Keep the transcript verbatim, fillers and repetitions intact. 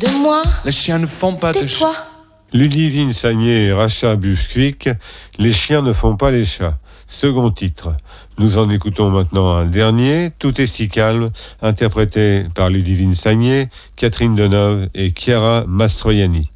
de moi. Les chiens ne font pas de Tais-toi. chats. Ludivine Sagné et Racha Busquic, Les chiens ne font pas les chats. Second titre. Nous en écoutons maintenant un dernier, Tout est si calme, interprété par Ludivine Sagné, Catherine Deneuve et Chiara Mastroianni.